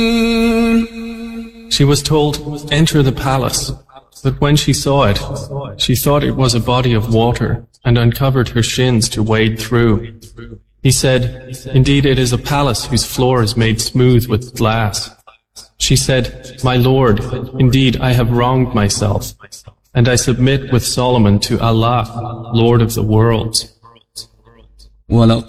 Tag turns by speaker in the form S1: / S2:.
S1: She was told, "Enter the palace." But when she saw it, she thought it was a body of water and uncovered her shins to wade through. He said, "Indeed, it is a palace whose floor is made smooth with glass." She said, "My Lord, indeed I have wronged myself, and I submit with Solomon to Allah, Lord of the worlds."
S2: ولقد